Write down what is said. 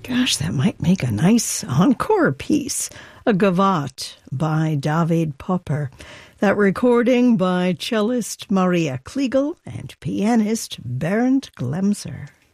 Gosh, that might make a nice encore piece. A Gavotte by David Popper. That recording by cellist Maria Kliegel and pianist Bernd Glemser.